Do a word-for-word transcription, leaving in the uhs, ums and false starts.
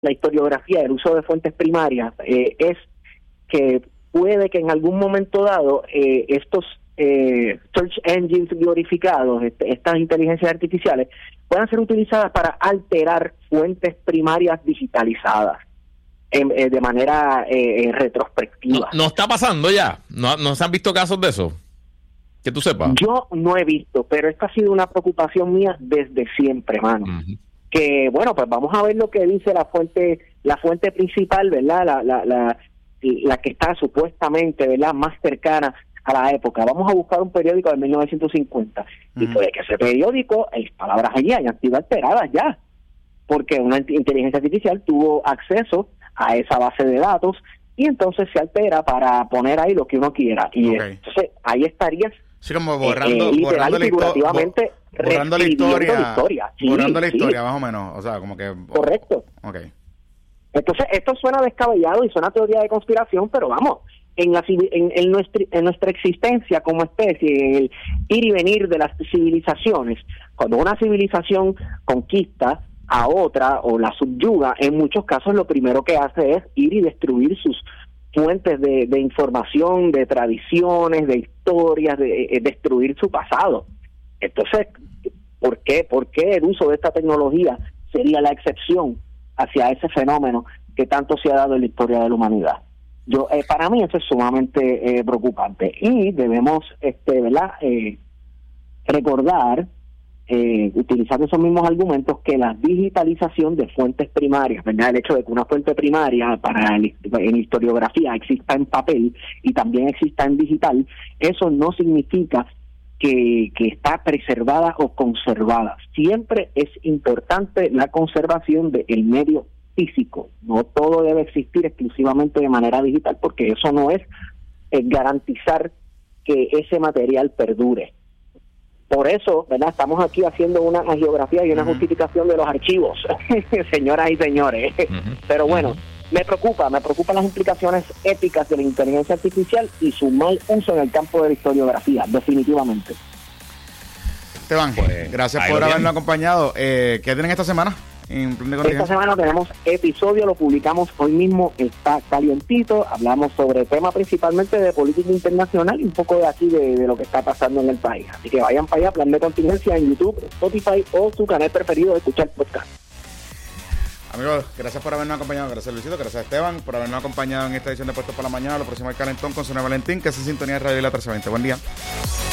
la historiografía, el uso de fuentes primarias, eh, es que puede que en algún momento dado eh, estos eh, search engines glorificados, este, estas inteligencias artificiales, puedan ser utilizadas para alterar fuentes primarias digitalizadas en, eh, de manera eh, retrospectiva. No, no está pasando ya, no, no se han visto casos de eso, que tú sepas. Yo no he visto, pero esta ha sido una preocupación mía desde siempre, mano. Uh-huh. Que bueno, pues vamos a ver lo que dice la fuente, la fuente principal, ¿verdad? La, la, la, la que está supuestamente, ¿verdad?, más cercana a la época. Vamos a buscar un periódico de mil novecientos cincuenta uh-huh. y puede que ese periódico, las palabras allí hayan sido alteradas ya, porque una inteligencia artificial tuvo acceso a esa base de datos y entonces se altera para poner ahí lo que uno quiera. Y okay. entonces ahí estarías sí, como borrando, eh, literal borrando y figurativamente bo, borrando la historia, la historia. Sí, borrando la sí. historia más o menos, o sea, como que correcto. Okay. Entonces esto suena descabellado y suena teoría de conspiración, pero vamos, en la en, en nuestra en nuestra existencia como especie, en el ir y venir de las civilizaciones, cuando una civilización conquista a otra o la subyuga, en muchos casos lo primero que hace es ir y destruir sus fuentes de, de información, de tradiciones, de historias, de, de destruir su pasado. Entonces, ¿por qué? ¿Por qué el uso de esta tecnología sería la excepción hacia ese fenómeno que tanto se ha dado en la historia de la humanidad? Yo, eh, para mí eso es sumamente eh, preocupante y debemos, este, ¿verdad? Eh, recordar, eh, utilizando esos mismos argumentos, que la digitalización de fuentes primarias, ¿verdad? El hecho de que una fuente primaria para el, en historiografía exista en papel y también exista en digital, eso no significa que, que está preservada o conservada. Siempre es importante la conservación del medio físico. No todo debe existir exclusivamente de manera digital, porque eso no es, es garantizar que ese material perdure. Por eso, ¿verdad?, estamos aquí haciendo una geografía y una uh-huh. justificación de los archivos, señoras y señores. Uh-huh. Pero bueno, uh-huh. me preocupa, me preocupan las implicaciones éticas de la inteligencia artificial y su mal uso en el campo de la historiografía, definitivamente. Esteban, pues, gracias por habernos bien. acompañado. Eh, ¿Qué tienen esta semana? Esta semana tenemos episodio, lo publicamos hoy mismo, está calientito, hablamos sobre temas principalmente de política internacional y un poco de aquí de, de lo que está pasando en el país. Así que vayan para allá, Plan de Contingencia en YouTube, Spotify o su canal preferido de escuchar podcast. Amigos, gracias por habernos acompañado, gracias Luisito, gracias Esteban por habernos acompañado en esta edición de Puestos por la Mañana. Lo próximo el Calentón con Sonia Valentín, que es en sintonía de Radio Isla trece veinte. Buen día.